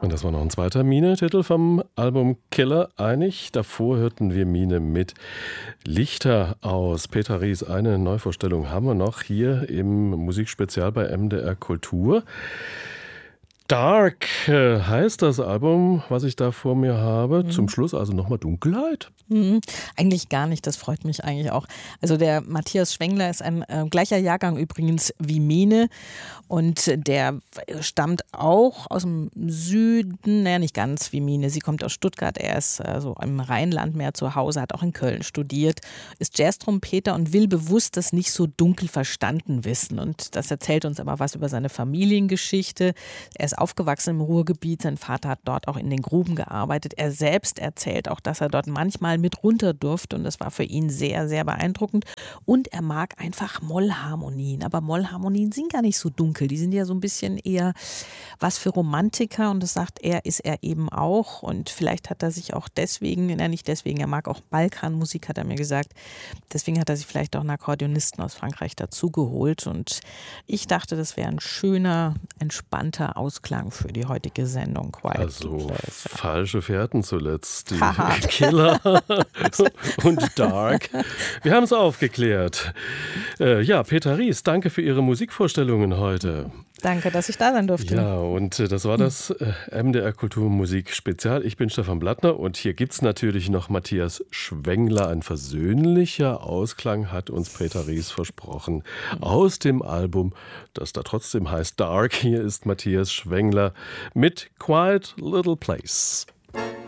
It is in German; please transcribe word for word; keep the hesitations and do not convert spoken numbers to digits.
Und das war noch ein zweiter Mine-Titel vom Album Killer einig. Davor hörten wir Mine mit Lichter aus. Peter Ries, eine Neuvorstellung haben wir noch hier im Musikspezial bei M D R Kultur. Dark äh, heißt das Album, was ich da vor mir habe. Mhm. Zum Schluss also nochmal Dunkelheit. Mhm. Eigentlich gar nicht, das freut mich eigentlich auch. Also der Matthias Schwengler ist ein äh, gleicher Jahrgang übrigens wie Mine und der stammt auch aus dem Süden, naja nicht ganz wie Mine, sie kommt aus Stuttgart, er ist äh, so im Rheinland mehr zu Hause, hat auch in Köln studiert, ist Jazztrompeter und will bewusst das nicht so dunkel verstanden wissen und das erzählt uns aber was über seine Familiengeschichte. Er ist aufgewachsen im Ruhrgebiet, sein Vater hat dort auch in den Gruben gearbeitet, er selbst erzählt auch, dass er dort manchmal mit runter durfte und das war für ihn sehr, sehr beeindruckend. Und er mag einfach Mollharmonien, aber Mollharmonien sind gar nicht so dunkel, die sind ja so ein bisschen eher was für Romantiker und das sagt er, ist er eben auch und vielleicht hat er sich auch deswegen, ja nicht deswegen, er mag auch Balkanmusik, hat er mir gesagt, deswegen hat er sich vielleicht auch einen Akkordeonisten aus Frankreich dazugeholt und ich dachte, das wäre ein schöner, entspannter Ausklang für die heutige Sendung. Quiet also Place. Falsche Fährten zuletzt, die Killer und Dark. Wir haben es aufgeklärt. Äh, ja, Peter Ries, danke für Ihre Musikvorstellungen heute. Danke, dass ich da sein durfte. Ja, und äh, das war das äh, M D R Kulturmusik Spezial. Ich bin Stefan Blattner und hier gibt es natürlich noch Matthias Schwengler. Ein versöhnlicher Ausklang hat uns Peter Ries versprochen. Aus dem Album, das da trotzdem heißt Dark. Hier ist Matthias Schwengler mit Quiet Little Place.